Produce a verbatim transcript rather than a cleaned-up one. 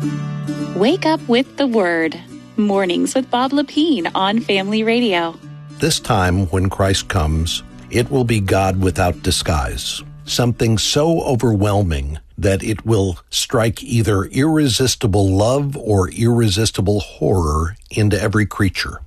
Wake up with the Word. Mornings with Bob Lepine on Family Radio. This time, when Christ comes, it will be God without disguise. Something so overwhelming that it will strike either irresistible love or irresistible horror into every creature.